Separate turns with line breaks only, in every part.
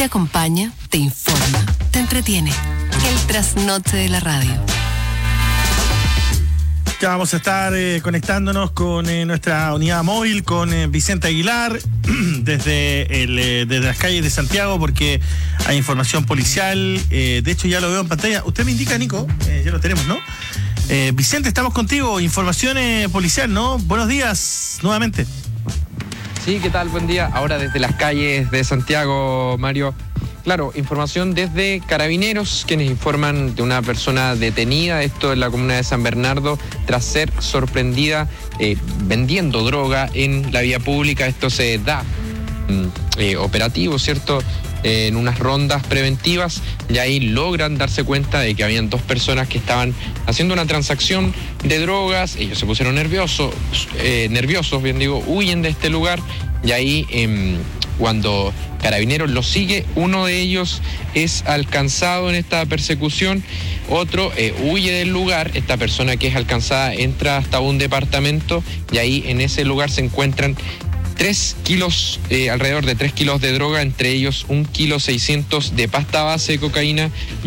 Te acompaña, te informa, te entretiene. El trasnoche de la radio.
Ya vamos a estar conectándonos con nuestra unidad móvil, con Vicente Aguilar, desde las calles de Santiago, porque hay información policial. De hecho, ya lo veo en pantalla. Usted me indica, Nico, ya lo tenemos, ¿no? Vicente, estamos contigo. Información policial, ¿no? Buenos días, nuevamente.
Sí, ¿qué tal? Buen día. Ahora desde las calles de Santiago, Mario. Claro, información desde Carabineros, quienes informan de una persona detenida, esto en la comuna de San Bernardo, tras ser sorprendida vendiendo droga en la vía pública. Esto se da operativo, ¿cierto?, en unas rondas preventivas, y ahí logran darse cuenta de que habían dos personas que estaban haciendo una transacción de drogas. Ellos se pusieron nerviosos, huyen de este lugar, y ahí cuando Carabineros los sigue, uno de ellos es alcanzado en esta persecución, otro huye del lugar. Esta persona que es alcanzada entra hasta un departamento, y ahí en ese lugar se encuentran 3 kilos, alrededor de 3 kilos de droga, entre ellos 1,6 kg de pasta base de cocaína y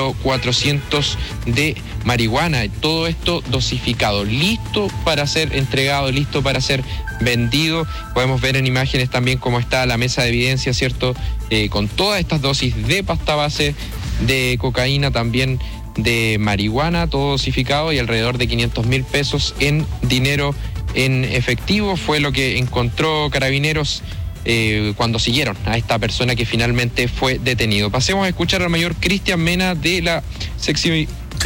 1,4 kg de marihuana. Todo esto dosificado, listo para ser entregado, listo para ser vendido. Podemos ver en imágenes también cómo está la mesa de evidencia, ¿cierto? Con todas estas dosis de pasta base de cocaína, también de marihuana, todo dosificado, y alrededor de 500.000 pesos en dinero en efectivo fue lo que encontró Carabineros cuando siguieron a esta persona que finalmente fue detenido. Pasemos a escuchar al mayor Cristian Mena de la sección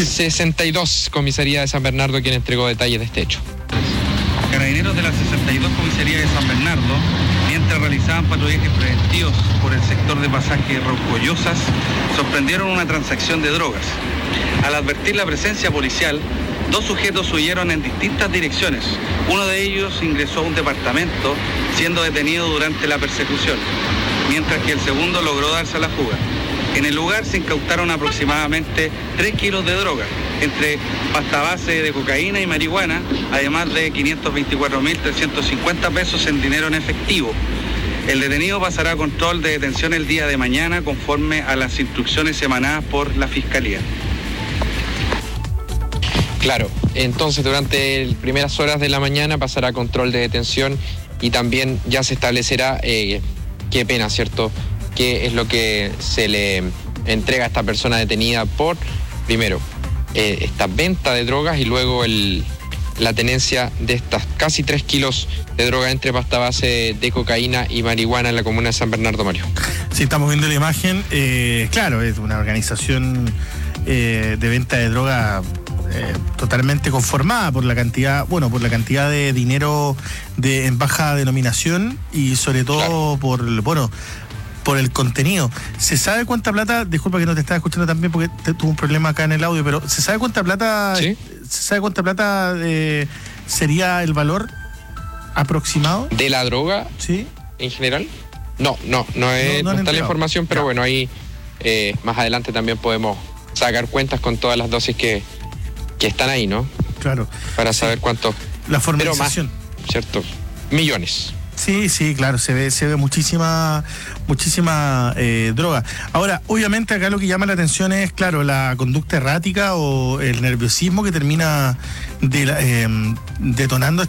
62 Comisaría de San Bernardo, quien entregó detalles de este hecho.
Carabineros de la 62 Comisaría de San Bernardo, mientras realizaban patrullajes preventivos por el sector de pasaje Rocollosas, sorprendieron una transacción de drogas. Al advertir la presencia policial, dos sujetos huyeron en distintas direcciones. Uno de ellos ingresó a un departamento, siendo detenido durante la persecución, mientras que el segundo logró darse a la fuga. En el lugar se incautaron aproximadamente 3 kilos de droga, entre pasta base de cocaína y marihuana, además de 524.350 pesos en dinero en efectivo. El detenido pasará a control de detención el día de mañana, conforme a las instrucciones emanadas por la Fiscalía.
Claro, entonces durante las primeras horas de la mañana pasará a control de detención, y también ya se establecerá qué pena, ¿cierto?, qué es lo que se le entrega a esta persona detenida por, primero, esta venta de drogas, y luego la tenencia de estas casi 3 kilos de droga entre pasta base de cocaína y marihuana en la comuna de San Bernardo, Mario.
Sí, estamos viendo la imagen. Claro, es una organización de venta de droga totalmente conformada por la cantidad de dinero en baja denominación, y sobre todo por el contenido. ¿Se sabe cuánta plata? Disculpa que no te estaba escuchando también porque tuve un problema acá en el audio, pero ¿se sabe cuánta plata?
¿Sí?
¿Se sabe cuánta plata sería el valor aproximado
¿De la droga?
Sí.
¿En general? No está la información, pero bueno, ahí más adelante también podemos sacar cuentas con todas las dosis que están ahí, ¿no? Claro. Para saber cuánto.
La formalización.
Pero más, ¿cierto? Millones.
Sí, claro, se ve muchísima droga. Ahora, obviamente acá lo que llama la atención es, claro, la conducta errática o el nerviosismo que termina detonando